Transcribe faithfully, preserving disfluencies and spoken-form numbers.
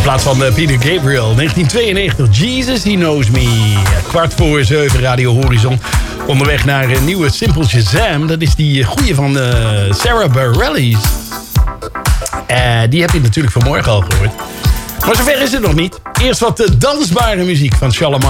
plaats van uh, Peter Gabriel, negentien tweeënnegentig. Jesus, He Knows Me. Kwart voor zeven, Radio Horizon. Onderweg naar een nieuwe Simple Shazam. Dat is die goeie van uh, Sarah Bareilles. Uh, die heb je natuurlijk vanmorgen al gehoord. Maar zover is het nog niet. Eerst wat uh, dansbare muziek van Shalamar.